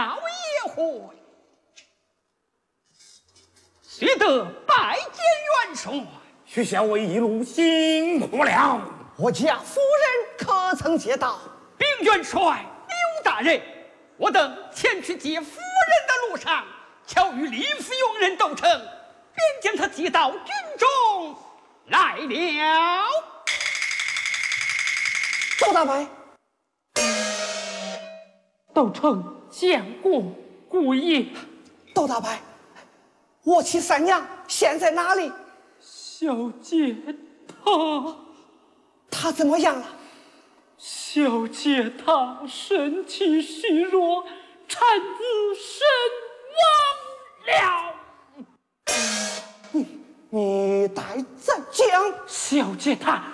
少爷会，须得拜见元帅。 徐校尉一路辛苦了。 我家夫人可曾接到？ 禀元帅，刘大人，我等前去接夫人的路上，巧与李府佣人斗争，便将他接到军中来了。 窦大白， 窦成见过姑爷。 窦大白，我妻三娘现在哪里？ 小姐她怎么样了？ 小姐她身体虚弱，产子身亡了。 你待再讲。 小姐她